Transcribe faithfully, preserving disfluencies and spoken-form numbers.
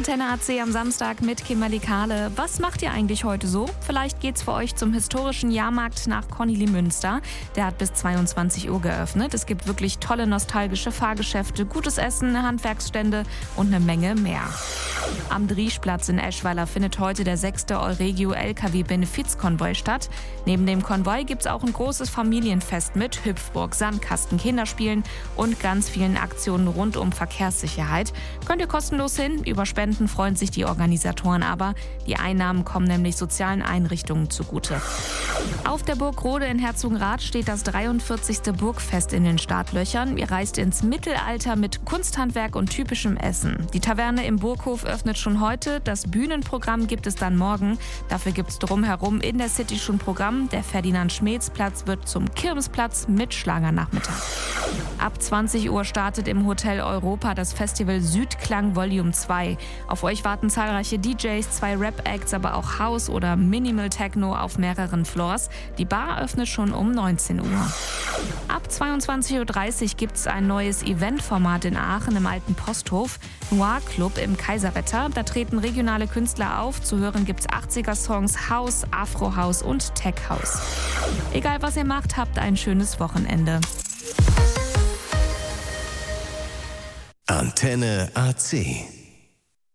Antenne A C am Samstag mit Kimberly Kahle. Was macht ihr eigentlich heute so? Vielleicht geht's für euch zum historischen Jahrmarkt nach Kornelimünster. Der hat bis zweiundzwanzig Uhr geöffnet. Es gibt wirklich tolle nostalgische Fahrgeschäfte, gutes Essen, Handwerksstände und eine Menge mehr. Am Drieschplatz in Eschweiler findet heute der sechste Euregio L K W-Benefizkonvoi statt. Neben dem Konvoi gibt's auch ein großes Familienfest mit Hüpfburg, Sandkasten, Kinderspielen und ganz vielen Aktionen rund um Verkehrssicherheit. Könnt ihr kostenlos hin, über Spenden freuen sich die Organisatoren aber. Die Einnahmen kommen nämlich sozialen Einrichtungen zugute. Auf der Burg Rode in Herzogenrath steht das dreiundvierzigste Burgfest in den Startlöchern. Ihr reist ins Mittelalter mit Kunsthandwerk und typischem Essen. Die Taverne im Burghof öffnet schon heute. Das Bühnenprogramm gibt es dann morgen. Dafür gibt es drumherum in der City schon Programm. Der Ferdinand-Schmeetz-Platz wird zum Kirmesplatz mit Schlagernachmittag. Ab zwanzig Uhr startet im Hotel Europa das Festival Südklang Volume zwei. Auf euch warten zahlreiche D Js, zwei Rap-Acts, aber auch House- oder Minimal-Techno auf mehreren Floors. Die Bar öffnet schon um neunzehn Uhr. Ab zweiundzwanzig Uhr dreißig gibt es ein neues Eventformat in Aachen im Alten Posthof. Noir Club im Kaiserwetter. Da treten regionale Künstler auf. Zu hören gibt es achtziger-Songs, House, Afro-House und Tech-House. Egal was ihr macht, habt ein schönes Wochenende. Antenne A C